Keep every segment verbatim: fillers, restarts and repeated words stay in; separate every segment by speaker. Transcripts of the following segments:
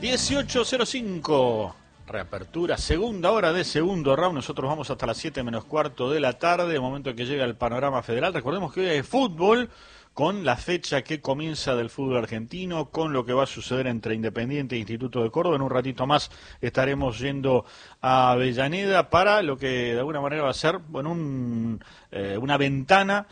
Speaker 1: dieciocho cero cinco, reapertura, segunda hora de segundo round. Nosotros vamos hasta las siete menos cuarto de la tarde, momento en que llega el panorama federal. Recordemos que hoy hay fútbol, con la fecha que comienza del fútbol argentino, con lo que va a suceder entre Independiente e Instituto de Córdoba. En un ratito más estaremos yendo a Avellaneda para lo que de alguna manera va a ser, bueno, un, eh, una ventana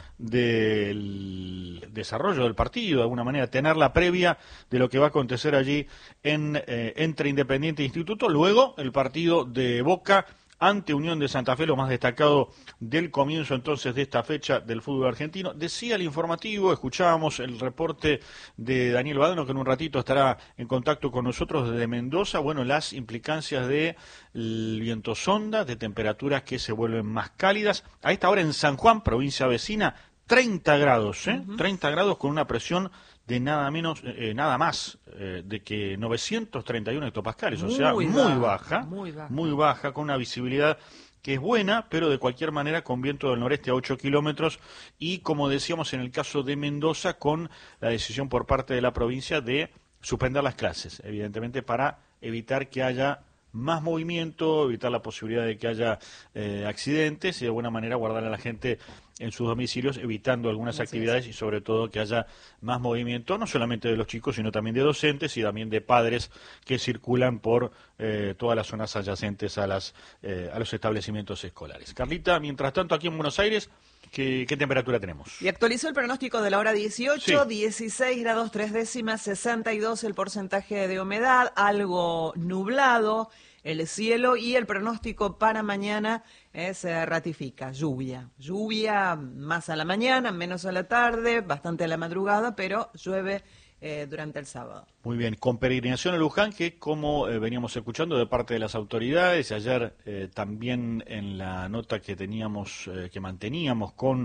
Speaker 1: del desarrollo del partido, de alguna manera tener la previa de lo que va a acontecer allí en, eh, entre Independiente e Instituto. Luego el partido de Boca ante Unión de Santa Fe, lo más destacado del comienzo entonces de esta fecha del fútbol argentino. Decía el informativo, escuchábamos el reporte de Daniel Badano, que en un ratito estará en contacto con nosotros desde Mendoza. Bueno, las implicancias del viento sonda, de temperaturas que se vuelven más cálidas. A esta hora en San Juan, provincia vecina, treinta grados, ¿eh? Uh-huh. treinta grados con una presión de nada menos, eh, nada más eh, de que novecientos treinta y uno hectopascales, o sea, muy baja, baja, muy baja, muy baja, con una visibilidad que es buena, pero de cualquier manera con viento del noreste a ocho kilómetros y, como decíamos en el caso de Mendoza, con la decisión por parte de la provincia de suspender las clases, evidentemente para evitar que haya más movimiento, evitar la posibilidad de que haya eh, accidentes y de alguna manera guardar a la gente en sus domicilios, evitando algunas Así actividades es. Y sobre todo que haya más movimiento, no solamente de los chicos, sino también de docentes y también de padres que circulan por eh, todas las zonas adyacentes a, las, eh, a los establecimientos escolares. Carlita, mientras tanto aquí en Buenos Aires, ¿qué, qué temperatura tenemos?
Speaker 2: Y actualizó el pronóstico de la hora dieciocho,
Speaker 1: sí.
Speaker 2: dieciséis grados tres décimas, sesenta y dos el porcentaje de humedad, algo nublado el cielo, y el pronóstico para mañana eh, se ratifica, lluvia, lluvia más a la mañana, menos a la tarde, bastante a la madrugada, pero llueve eh, durante el sábado.
Speaker 1: Muy bien, con peregrinación a Luján, que como eh, veníamos escuchando de parte de las autoridades, ayer eh, también en la nota que teníamos, eh, que manteníamos con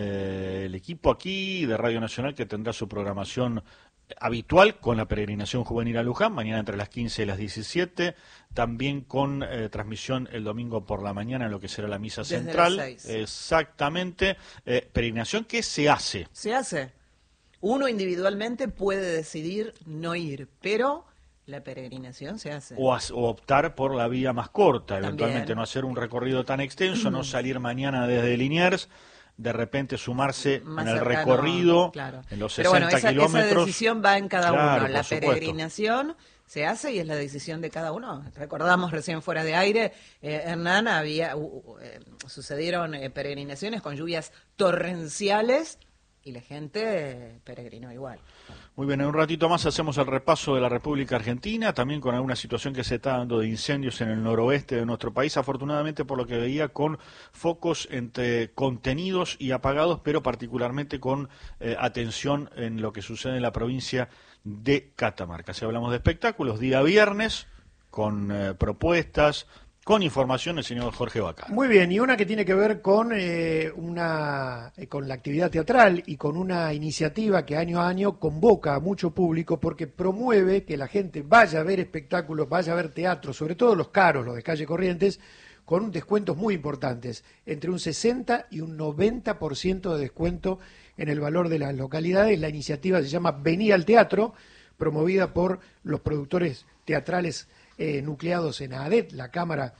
Speaker 1: eh, el equipo aquí de Radio Nacional, que tendrá su programación habitual con la peregrinación juvenil a Luján, mañana entre las quince y las diecisiete, también con eh, transmisión el domingo por la mañana en lo que será la misa
Speaker 2: Desde
Speaker 1: central.
Speaker 2: las seis.
Speaker 1: Exactamente, eh, peregrinación que se hace.
Speaker 2: Se hace. Uno individualmente puede decidir no ir, pero la peregrinación se hace.
Speaker 1: O, as, o optar por la vía más corta,
Speaker 2: También.
Speaker 1: Eventualmente no hacer un recorrido tan extenso, no salir mañana desde Liniers, de repente sumarse
Speaker 2: Más
Speaker 1: en el
Speaker 2: cercano,
Speaker 1: recorrido,
Speaker 2: claro.
Speaker 1: en los
Speaker 2: Pero
Speaker 1: sesenta
Speaker 2: bueno, esa,
Speaker 1: kilómetros.
Speaker 2: esa decisión va en cada
Speaker 1: Claro,
Speaker 2: uno. La
Speaker 1: por supuesto.
Speaker 2: peregrinación se hace y es la decisión de cada uno. Recordamos recién fuera de aire, eh, Hernán, había uh, eh, sucedieron eh, peregrinaciones con lluvias torrenciales y la gente eh, peregrinó igual.
Speaker 1: Muy bien, en un ratito más hacemos el repaso de la República Argentina, también con alguna situación que se está dando de incendios en el noroeste de nuestro país, afortunadamente por lo que veía con focos entre contenidos y apagados, pero particularmente con eh, atención en lo que sucede en la provincia de Catamarca. Si hablamos de espectáculos, día viernes, con eh, propuestas, con información, el señor Jorge Vaca.
Speaker 3: Muy bien, y una que tiene que ver con eh, una eh, con la actividad teatral y con una iniciativa que año a año convoca a mucho público porque promueve que la gente vaya a ver espectáculos, vaya a ver teatro, sobre todo los caros, los de calle Corrientes, con descuentos muy importantes, entre un sesenta y un noventa por ciento de descuento en el valor de las localidades. La iniciativa se llama Vení al Teatro, promovida por los productores teatrales Eh, nucleados en ADET, la cámara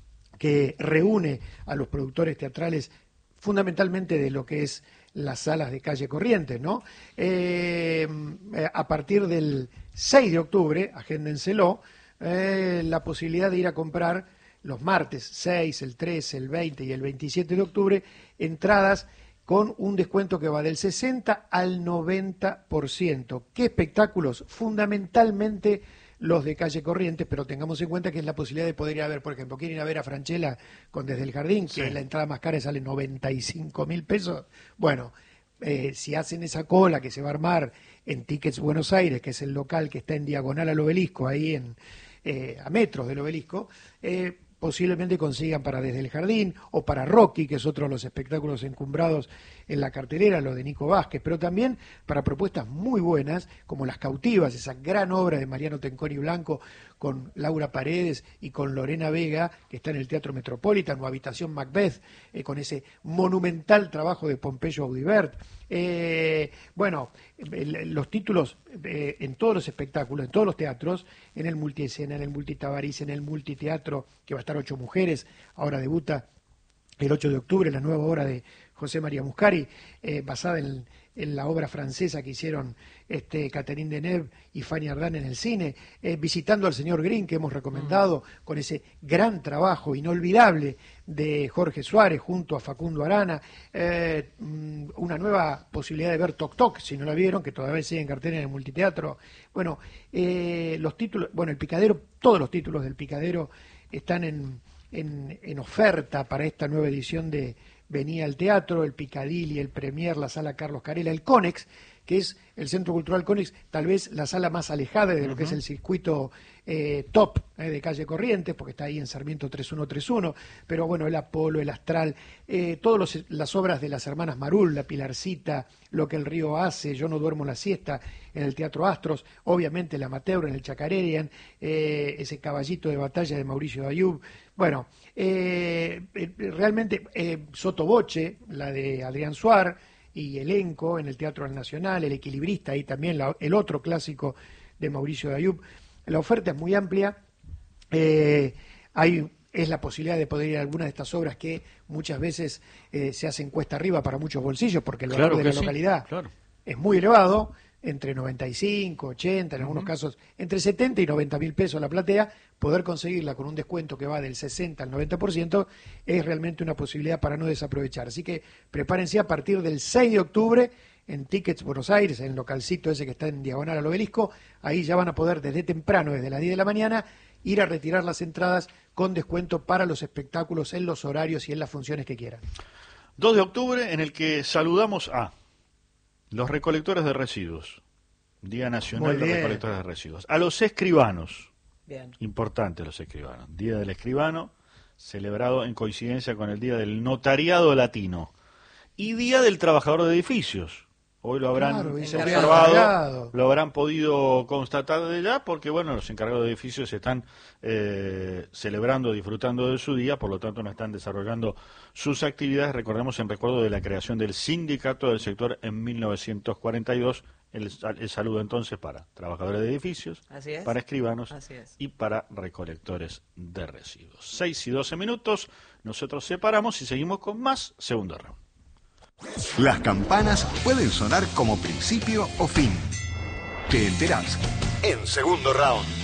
Speaker 3: que reúne a los productores teatrales fundamentalmente de lo que es las salas de calle Corrientes, ¿no? Eh, a partir del seis de octubre, agéndenselo, eh, la posibilidad de ir a comprar los martes seis, el trece, el veinte y el veintisiete de octubre, entradas con un descuento que va del sesenta al noventa por ciento. ¿Qué espectáculos? Fundamentalmente los de calle Corrientes, pero tengamos en cuenta que es la posibilidad de poder ir a ver, por ejemplo, quieren ir a ver a Franchella con Desde el Jardín, que sí. La entrada más cara sale noventa y cinco mil pesos. Bueno, eh, si hacen esa cola que se va a armar en Tickets Buenos Aires, que es el local que está en diagonal al Obelisco, ahí en eh, a metros del Obelisco, eh, posiblemente consigan para Desde el Jardín o para Rocky, que es otro de los espectáculos encumbrados en la cartelera, lo de Nico Vázquez, pero también para propuestas muy buenas, como Las Cautivas, esa gran obra de Mariano Tenconi Blanco, con Laura Paredes y con Lorena Vega, que está en el Teatro Metropolitan, o Habitación Macbeth, eh, con ese monumental trabajo de Pompeyo Audibert. Eh, bueno, el, los títulos eh, en todos los espectáculos, en todos los teatros, en el Multiescena, en el Multitabarís, en el Multiteatro, que va a estar Ocho Mujeres, ahora debuta el ocho de octubre, la nueva obra de José María Muscari, eh, basada en, en la obra francesa que hicieron este, Catherine Deneuve y Fanny Ardant en el cine, eh, visitando al señor Green, que hemos recomendado, mm. con ese gran trabajo inolvidable de Jorge Suárez junto a Facundo Arana, eh, una nueva posibilidad de ver Toc Toc, si no la vieron, que todavía sigue en cartera en el Multiteatro. Bueno, eh, los títulos, bueno, el Picadero, todos los títulos del Picadero están en, en, en oferta para esta nueva edición de Venía al Teatro, el Picadilly, el Premier, la Sala Carlos Carela, el Conex, que es el Centro Cultural Conex, tal vez la sala más alejada de lo uh-huh. que es el circuito eh, top eh, de Calle Corrientes, porque está ahí en Sarmiento tres mil ciento treinta y uno, pero bueno, el Apolo, el Astral, eh, todas las obras de las hermanas Marul, La Pilarcita, Lo que el río hace, Yo no duermo la siesta, en el Teatro Astros, obviamente el Amateur, en el Chacarerian, eh, ese Caballito de batalla de Mauricio Ayub. Bueno, eh, realmente eh, Sotoboche, la de Adrián Suar, y Elenco en el Teatro Nacional, El Equilibrista, ahí también la, el otro clásico de Mauricio de Ayub. La oferta es muy amplia, eh, hay, es la posibilidad de poder ir a alguna de estas obras que muchas veces eh, se hacen cuesta arriba para muchos bolsillos, porque el valor claro de la sí, localidad claro. es muy elevado, entre noventa y cinco, ochenta, en uh-huh. algunos casos entre setenta y noventa mil pesos la platea. Poder conseguirla con un descuento que va del sesenta al noventa por ciento es realmente una posibilidad para no desaprovechar. Así que prepárense a partir del seis de octubre en Tickets Buenos Aires, en el localcito ese que está en diagonal al Obelisco. Ahí ya van a poder desde temprano, desde las diez de la mañana, ir a retirar las entradas con descuento para los espectáculos en los horarios y en las funciones que quieran.
Speaker 1: dos de octubre, en el que saludamos a los recolectores de residuos, Día Nacional de Recolectores de Residuos, a los escribanos. Bien. Importante los escribanos. Día del Escribano, celebrado en coincidencia con el Día del Notariado Latino. Y Día del Trabajador de Edificios. Hoy lo habrán claro, observado, lo habrán podido constatar de ya, porque bueno, los encargados de edificios están eh, celebrando, disfrutando de su día, por lo tanto no están desarrollando sus actividades. Recordemos en recuerdo de la creación del sindicato del sector en mil novecientos cuarenta y dos. El, el saludo entonces para trabajadores de edificios, para escribanos y para recolectores de residuos. seis y doce minutos, nosotros separamos y seguimos con más Segundo Round.
Speaker 4: Las campanas pueden sonar como principio o fin. Te enterás en Segundo Round.